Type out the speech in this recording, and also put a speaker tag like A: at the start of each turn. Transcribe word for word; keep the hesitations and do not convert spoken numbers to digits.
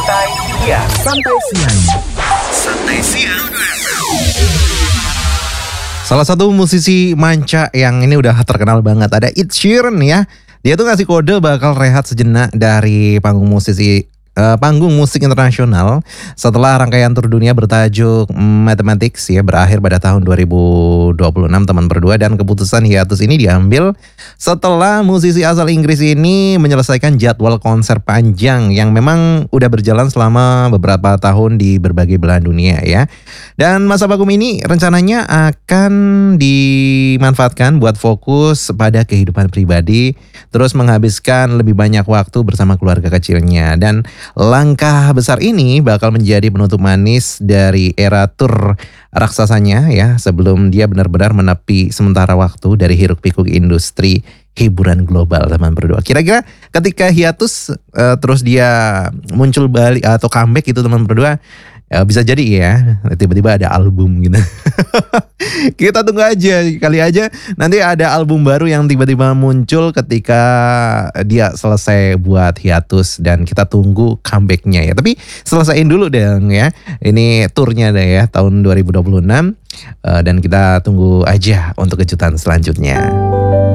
A: Santai Siang.
B: Santai Siang.
A: Santai Siang.
C: Salah satu musisi manca yang ini udah terkenal banget, ada Ed Sheeran ya. Dia tuh ngasih kode bakal rehat sejenak dari panggung musisi eh, panggung musik internasional setelah rangkaian tur dunia bertajuk Mathematics ya berakhir pada tahun dua ribu dua puluh enam teman berdua, dan keputusan hiatus ini diambil setelah musisi asal Inggris ini menyelesaikan jadwal konser panjang yang memang udah berjalan selama beberapa tahun di berbagai belahan dunia ya. Dan masa vakum ini rencananya akan dimanfaatkan buat fokus pada kehidupan pribadi, terus menghabiskan lebih banyak waktu bersama keluarga kecilnya. Dan langkah besar ini bakal menjadi penutup manis dari era tur raksasanya ya, sebelum dia benar-benar menepi sementara waktu dari hiruk-pikuk industri hiburan global teman berdua. Kira-kira ketika hiatus uh, terus dia muncul balik atau comeback itu teman berdua, ya bisa jadi ya tiba-tiba ada album gitu. Kita tunggu aja, kali aja nanti ada album baru yang tiba-tiba muncul ketika dia selesai buat hiatus, dan kita tunggu comebacknya ya. Tapi selesaiin dulu deh ya, ini turnya deh ya tahun dua ribu dua puluh enam, uh, dan kita tunggu aja untuk kejutan selanjutnya.